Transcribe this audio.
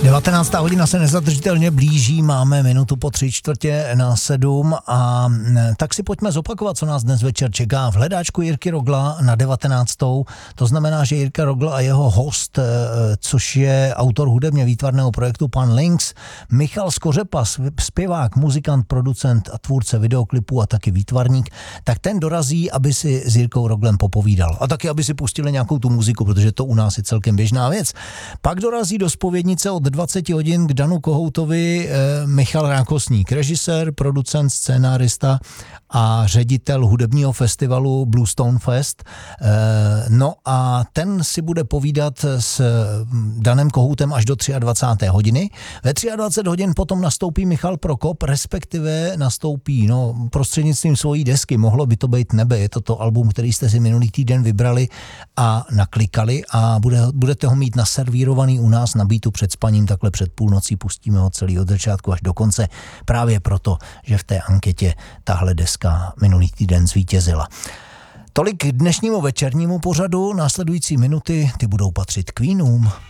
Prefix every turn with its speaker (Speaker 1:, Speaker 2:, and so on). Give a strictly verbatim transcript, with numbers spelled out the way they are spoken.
Speaker 1: devatenáctá hodina se nezadržitelně blíží, máme minutu po tři čtvrtě na sedm a tak si pojďme zopakovat, co nás dnes večer čeká v hledáčku Jirky Rogla na devatenáctou. To znamená, že Jirka Rogl a jeho host, což je autor hudebně výtvarného projektu Pan Links, Michal Skořepa, zpěvák, muzikant, producent a tvůrce videoklipů a taky výtvarník, tak ten dorazí, aby si s Jirkou Roglem popovídal. A taky, aby si pustili nějakou tu muziku, protože to u nás je celkem běžná věc. Pak dorazí do zpovědnice od dvacet hodin k Danu Kohoutovi eh, Michal Rákosník, režisér, producent, scénárista a ředitel hudebního festivalu Bluestone Fest. Eh, no a ten si bude povídat s Danem Kohoutem až do dvacáté třetí hodiny. Ve dvacet tři hodin potom nastoupí Michal Prokop, respektive nastoupí no, prostřednictvím svojí desky. Mohlo by to být nebe, je to to album, který jste si minulý týden vybrali a naklikali a bude, budete ho mít naservírovaný u nás na Beatu před spaním, takhle před půlnocí, pustíme ho celý od začátku až do konce, právě proto, že v té anketě tahle deska minulý týden zvítězila. Tolik k dnešnímu večernímu pořadu, následující minuty ty budou patřit Queenům.